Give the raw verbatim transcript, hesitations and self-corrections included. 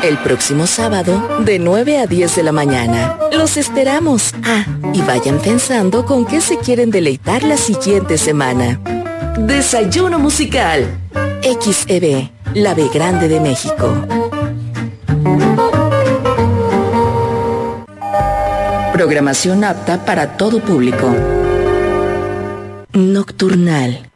El próximo sábado, de nueve a diez de la mañana. Los esperamos. Ah, y vayan pensando con qué se quieren deleitar la siguiente semana. Desayuno musical. X E B, la B grande de México. Programación apta para todo público. Nocturnal.